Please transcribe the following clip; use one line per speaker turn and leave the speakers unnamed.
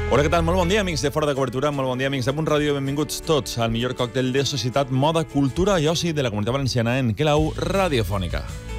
Hola, què tal? Molt bon dia, amics de Fora de Cobertura, molt bon dia, amics de Punt Ràdio, benvinguts tots al millor còctel de societat, moda, cultura i oci de la Comunitat Valenciana en Clau Radiofònica.